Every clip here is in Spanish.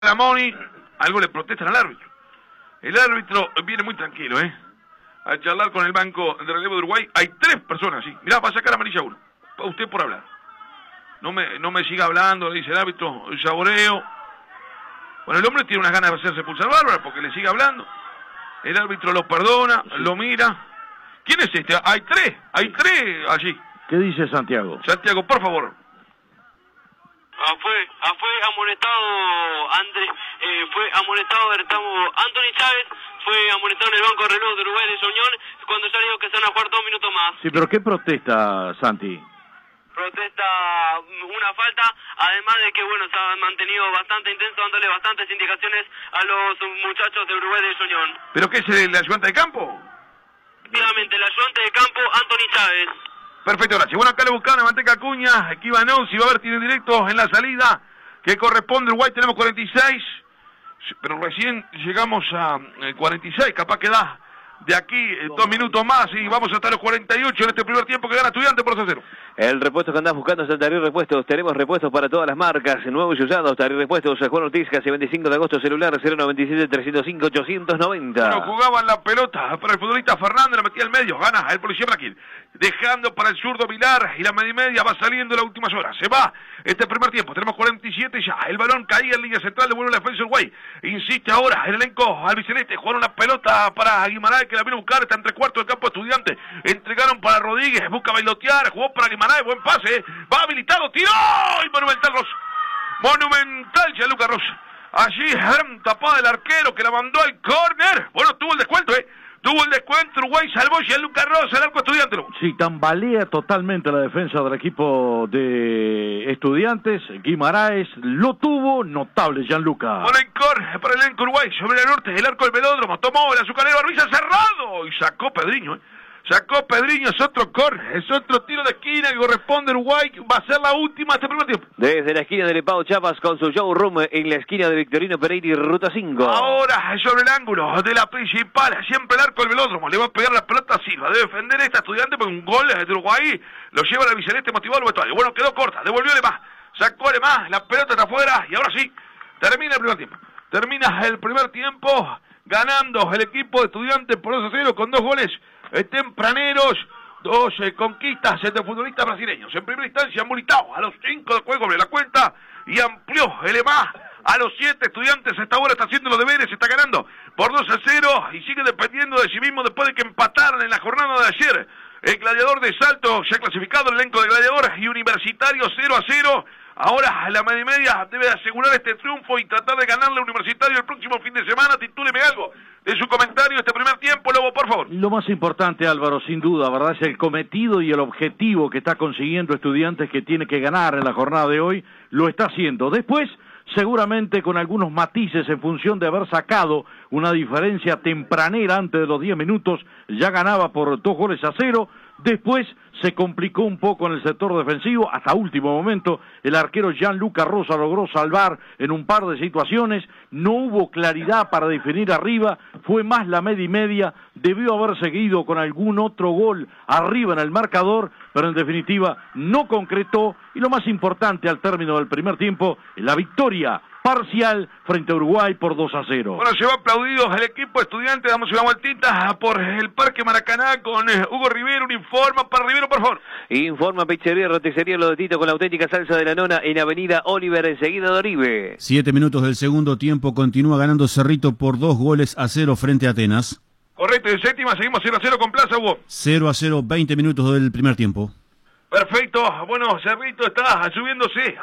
la Moni, algo le protestan al árbitro. El árbitro viene muy tranquilo, a charlar con el banco de relevo de Uruguay. Hay 3 personas, sí. Mirá, va a sacar amarilla 1. Usted por hablar. No me siga hablando, le dice el árbitro, el saboreo. Bueno, el hombre tiene unas ganas de hacerse pulsar bárbara porque le sigue hablando. El árbitro lo perdona, lo mira. ¿Quién es este? Hay 3 allí. ¿Qué dice Santiago? Santiago, por favor. Fue amonestado Anthony Chávez, fue amonestado en el banco de reloj de Uruguay de Soñón, cuando ya dijo que se van a jugar 2 minutos más. Sí, pero ¿qué protesta, Santi? Protesta una falta, además de que se ha mantenido bastante intenso, dándole bastantes indicaciones a los muchachos de Uruguay de Soñón. ¿Pero qué es el ayudante de campo? Efectivamente, el ayudante de campo, Anthony Chávez. Perfecto, gracias. Bueno, acá le buscaban a Manteca Acuña, aquí Ivanov, si va a haber tiro directo en la salida, que corresponde Uruguay, tenemos 46, pero recién llegamos a 46, capaz que da de aquí 2 minutos más y vamos hasta los 48 en este primer tiempo que gana Estudiante por 2-0. El repuesto que andás buscando es el Taller Repuestos. Tenemos repuestos para todas las marcas, nuevos y usados. Taller Repuestos, Juan Ortiz, casi 25 de agosto, celular 097-305-890. Bueno, jugaban la pelota para el futbolista Fernández, la metía al medio, gana el policía Braquil. Dejando para el zurdo Vilar y la media va saliendo en las últimas horas. Se va este primer tiempo, tenemos 47 ya. El balón caía en línea central, devuelve la defensa Uruguay. Insiste ahora el elenco albiceleste, jugaron la pelota para Guimaraes que la vino a buscar, está en 3/4 del campo Estudiante. Entregaron para Rodríguez, busca bailotear, jugó para Guimaraes, buen pase, va habilitado, tiró y Monumental Ross. Monumental Gianluca Ross. Allí gran tapada del arquero que la mandó al córner. Bueno, tuvo el descuento, Tuvo el descuento, Uruguay salvó Gianluca Ross, el arco Estudiante. Sí, tambalea totalmente la defensa del equipo de Estudiantes. Guimaraes lo tuvo, notable Gianluca. Con el córner para el elenco Uruguay, sobre el norte, el arco del Velódromo, tomó el azucarero Arbiza cerrado y sacó Pedriño, Sacó Pedriño, es otro córner, es otro tiro de esquina que corresponde a Uruguay, va a ser la última este primer tiempo. Desde la esquina de Lepao Chapas con su showroom en la esquina de Victorino Pereira y Ruta 5. Ahora sobre el ángulo de la principal, siempre el arco del Velódromo, le va a pegar la pelota a Silva, debe defender esta Estudiante porque un gol de Uruguay lo lleva la Biceleste motivado al vestuario. Bueno, quedó corta, devolvió Lemás, sacó Lemás, la pelota está afuera y ahora sí, termina el primer tiempo. Termina el primer tiempo ganando el equipo de Estudiantes por 2-0 con 2 goles tempraneros, 2 conquistas de futbolistas brasileños. En primera instancia, Militao a los 5 del juego abre la cuenta y amplió el EMA a los 7. Estudiantes hasta ahora está haciendo los deberes, está ganando por 2-0 y sigue dependiendo de sí mismo después de que empataran en la jornada de ayer. El Gladiador de Salto ya clasificado, el elenco de Gladiador y Universitario 0-0. Ahora la media debe asegurar este triunfo y tratar de ganarle a Universitario el próximo fin de semana. Titúleme algo de su comentario este primer tiempo, Lobo, por favor. Lo más importante, Álvaro, sin duda, ¿verdad? Es el cometido y el objetivo que está consiguiendo Estudiantes, que tiene que ganar en la jornada de hoy. Lo está haciendo. Después, seguramente con algunos matices en función de haber sacado una diferencia tempranera antes de los 10 minutos, ya ganaba por 2-0. Después se complicó un poco en el sector defensivo, hasta último momento el arquero Gianluca Rosa logró salvar en un par de situaciones, no hubo claridad para definir arriba, fue más la media y media, debió haber seguido con algún otro gol arriba en el marcador, pero en definitiva no concretó, y lo más importante al término del primer tiempo, la victoria parcial frente a Uruguay por 2-0. Bueno, se va aplaudido el equipo Estudiante, damos una vueltita por el Parque Maracaná con Hugo Rivero, un informe para Rivero, por favor. Informa Pizzería Roticería Lo de Tito con la auténtica salsa de la nona en Avenida Oliver, enseguida de Oribe. 7 minutos del segundo tiempo, continúa ganando Cerrito por 2-0 frente a Atenas. Correcto, en séptima seguimos 0-0 con Plaza, Hugo. 0-0, 20 minutos del primer tiempo. Perfecto, bueno, Cerrito está subiéndose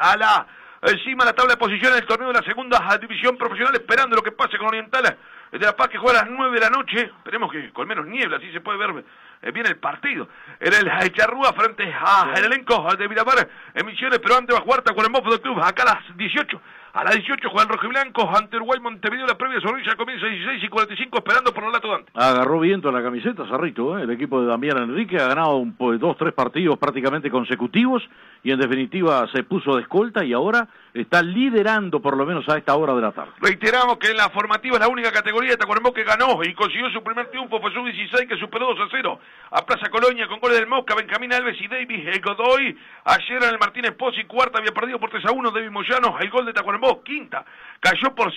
encima de la tabla de posiciones del torneo de la segunda división profesional, esperando lo que pase con Oriental de La Paz, que juega a las 9 de la noche. Esperemos que con menos niebla, así se puede ver bien el partido. En el Charrúa frente al elenco de Miramar en Misiones, pero antes va a jugar Tacuarembó Fútbol Club, acá a las 18. A las 18 juega el rojo y blanco ante Uruguay Montevideo. La previa Zorrilla comienza a 16:45 esperando por el relato Dante. Agarró viento en la camiseta Cerrito, el equipo de Damián Enrique ha ganado 2-3 partidos prácticamente consecutivos y en definitiva se puso de escolta y ahora está liderando por lo menos a esta hora de la tarde. Reiteramos que en la formativa es la única categoría de Tacuarembó que ganó y consiguió su primer triunfo, fue sub-16 que superó 2-0 a Plaza Colonia con goles del Mosca, Benjamín Alves y Davis Godoy. Ayer en el Martínez Pozzi, cuarta había perdido por 3-1 David Moyano, el gol de Tacuarembó armó, quinta, cayó por